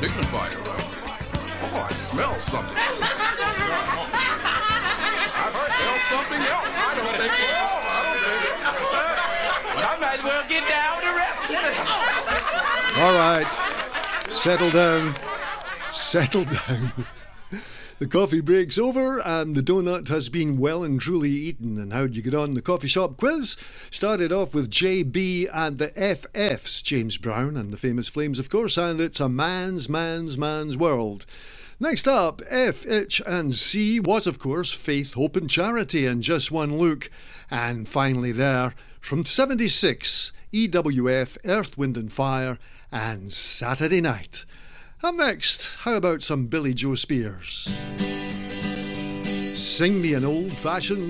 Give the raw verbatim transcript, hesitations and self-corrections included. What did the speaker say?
dignified around here. Oh, I smell something. I smell something else. I don't think. Oh, I don't think. But I might as well get down with the rest. All right, settle down. Settle down. The coffee break's over and the donut has been well and truly eaten. And how'd you get on the coffee shop quiz? Started off with J B and the F Fs, James Brown and the Famous Flames, of course, and it's a man's, man's, man's world. Next up, F, H and C was, of course, Faith, Hope and Charity in Just One Look. And finally there, from seventy-six, E W F, Earth, Wind and Fire and Saturday Night. Up next, how about some Billy Joe Spears? Sing me an old-fashioned